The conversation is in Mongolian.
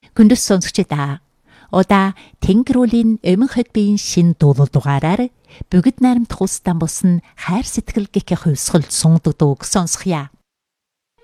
Хүндэс сонсогчдаа удаа Тэнгэр-үлийн Эмэн хотбын шин дуулал дугаараар бүгд найрамдах устан босон хайр сэтгэл гэх хувьсгал сунгаддаг сонсхийа.